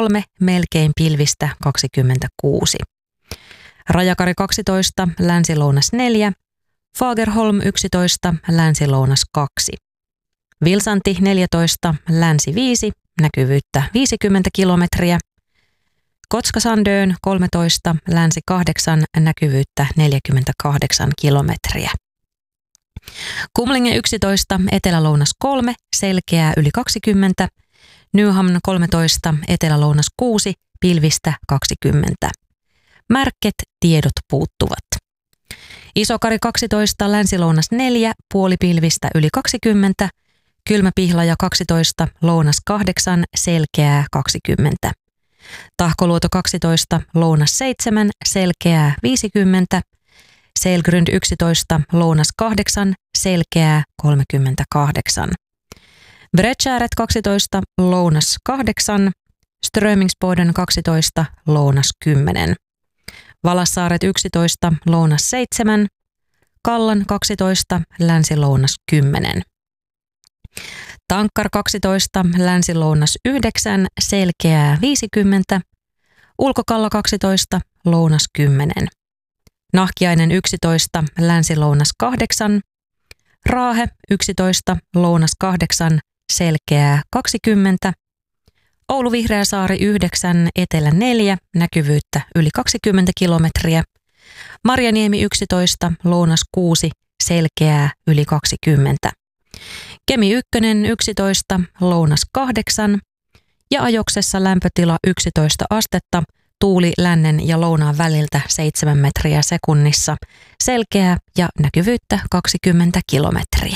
3, melkein pilvistä 26. Rajakari 12, länsi-lounas 4, Fagerholm 11, länsi-lounas 2. Vilsanti 14, länsi 5, näkyvyyttä 50 kilometriä. Kotskasandön 13, länsi 8, näkyvyyttä 48 kilometriä. Kumlinge 11, etelä-lounas 3, selkeää yli 20. Nyhamn 13, etelä-lounas 6, pilvistä 20. Märket, tiedot puuttuvat. Isokari 12, länsi-lounas 4, puolipilvistä yli 20. Kylmäpihlaja 12, lounas 8, selkeää 20. Tahkoluoto 12, lounas 7, selkeää 50. Selgrund 11, lounas 8, selkeää 38. Bredtjäret 12, lounas 8. Strömingsboden 12, lounas 10. Valassaaret 11, lounas 7. Kallan 12, länsi-lounas 10. Tankkar 12, länsi-lounas 9, selkeää 50. Ulkokalla 12, lounas 10. Nahkiainen 11, länsi-lounas 8. Raahe 11, lounas 8, selkeää 20. Oulu Vihreäsaari 9, etelä 4, näkyvyyttä yli 20 kilometriä. Marjaniemi 11, lounas 6, selkeää yli 20. Kemi 1, 11, lounas 8 ja Ajoksessa lämpötila 11 astetta, tuuli lännen ja lounaan väliltä 7 metriä sekunnissa, selkeää ja näkyvyyttä 20 kilometriä.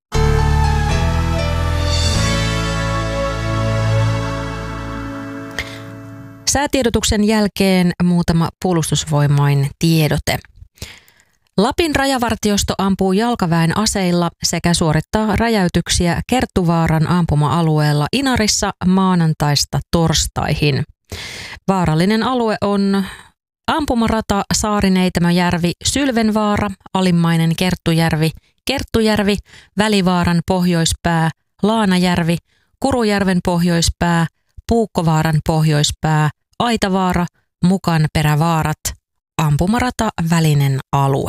Säätiedotuksen jälkeen muutama puolustusvoimain tiedote. Lapin rajavartiosto ampuu jalkaväen aseilla sekä suorittaa räjäytyksiä Kerttuvaaran ampuma-alueella Inarissa maanantaista torstaihin. Vaarallinen alue on ampumarata Saarineitämöjärvi, Sylvenvaara, Alimmainen Kerttujärvi, Välivaaran pohjoispää, Laanajärvi, Kurujärven pohjoispää, Puukkovaaran pohjoispää, Aitavaara, Mukanperävaarat, ampumarata välinen alue.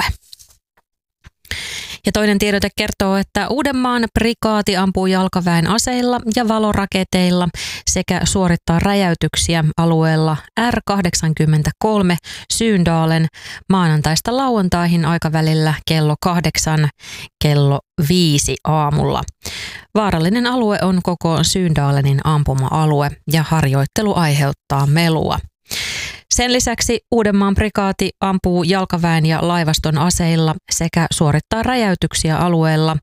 Ja toinen tiedote kertoo, että Uudenmaan prikaati ampuu jalkaväen aseilla ja valoraketeilla sekä suorittaa räjäytyksiä alueella R83 Syyndalen maanantaista lauantaihin aikavälillä kello 8 kello 5 aamulla. Vaarallinen alue on koko Syyndalenin ampuma-alue ja harjoittelu aiheuttaa melua. Sen lisäksi Uudenmaan prikaati ampuu jalkaväen ja laivaston aseilla sekä suorittaa räjäytyksiä alueella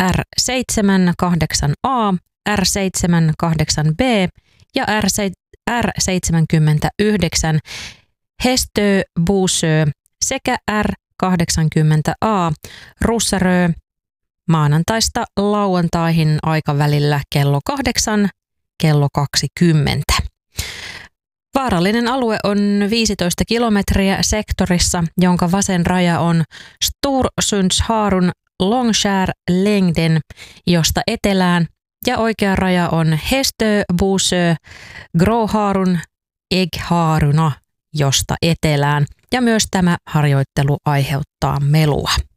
R78A, R78B ja R79 Hestö-Buusö sekä R80A Russarö maanantaista lauantaihin aikavälillä kello 8 kello 20. Vaarallinen alue on 15 kilometriä sektorissa, jonka vasen raja on Storsundsharun Långskär-längden, josta etelään, ja oikea raja on Hestö-Buusö Gråharun Äggharuna, josta etelään, ja myös tämä harjoittelu aiheuttaa melua.